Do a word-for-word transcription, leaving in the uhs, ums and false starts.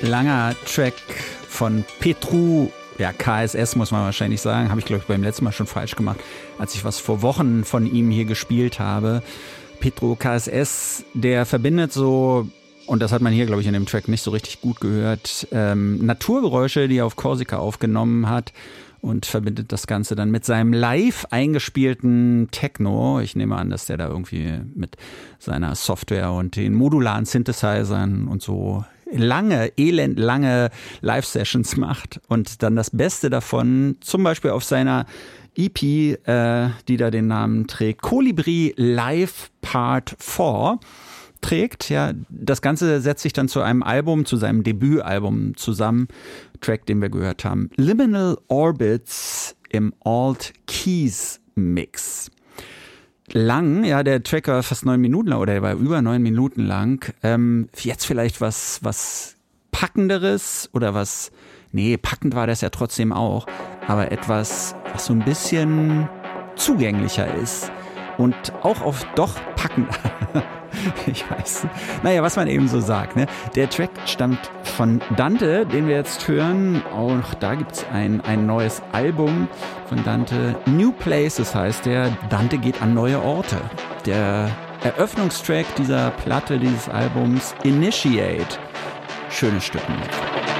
Langer Track von Petru, ja K S S muss man wahrscheinlich sagen, habe ich glaube ich beim letzten Mal schon falsch gemacht, als ich was vor Wochen von ihm hier gespielt habe. Petru K S S, der verbindet so, und das hat man hier glaube ich in dem Track nicht so richtig gut gehört, ähm, Naturgeräusche, die er auf Korsika aufgenommen hat, und verbindet das Ganze dann mit seinem live eingespielten Techno. Ich nehme an, dass der da irgendwie mit seiner Software und den modularen Synthesizern und so lange, elendlange Live-Sessions macht und dann das Beste davon zum Beispiel auf seiner E P, äh, die da den Namen trägt, Kolibri Live Part vier trägt. Ja, das Ganze setzt sich dann zu einem Album, zu seinem Debütalbum zusammen. Track, den wir gehört haben, Liminal Orbits im Alt Keys Mix. Lang, ja, der Track war fast neun Minuten lang, oder der war über neun Minuten lang. Ähm, jetzt vielleicht was, was Packenderes oder was, nee, packend war das ja trotzdem auch, aber etwas, was so ein bisschen zugänglicher ist und auch auf doch packender. Ich weiß. Naja, was man eben so sagt, ne? Der Track stammt von Dante, den wir jetzt hören. Auch da gibt's ein, ein neues Album von Dante. New Places heißt der. Dante geht an neue Orte. Der Eröffnungstrack dieser Platte, dieses Albums, Initiate. Schönes Stück.